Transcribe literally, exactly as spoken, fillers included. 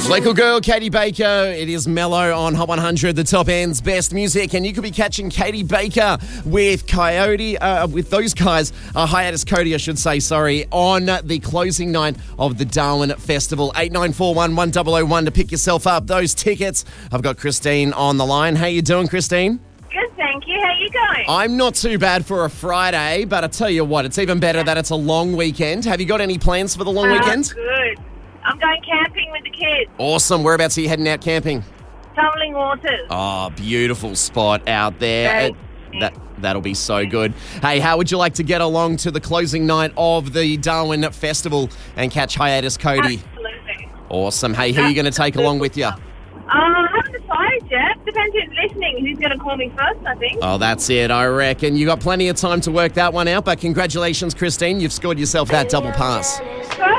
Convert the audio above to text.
Local girl, Katie Baker. It is Mellow on Hot one hundred, the top end's best music. And you could be catching Katie Baker with Coyote, uh, with those guys, uh, Hiatus Cody, I should say, sorry, on the closing night of the Darwin Festival. eight nine four one, one zero zero one to pick yourself up those tickets. I've got Christine on the line. How you doing, Christine? Good, thank you. How you going? I'm not too bad for a Friday, but I tell you what, it's even better that it's a long weekend. Have you got any plans for the long Oh, weekend? good. I'm going camping with the kids. Awesome. Whereabouts are you heading out camping? Tumbling Waters. Oh, beautiful spot out there. Very It- that, that'll be so good. Hey, how would you like to get along to the closing night of the Darwin Festival and catch Hiatus Cody? Absolutely. Awesome. Hey, who are you going to take along with you? Uh, I haven't decided yet. Depends who's listening. Who's going to call me first, I think. Oh, that's it, I reckon. You got plenty of time to work that one out, but congratulations, Christine. You've scored yourself that double pass. Great.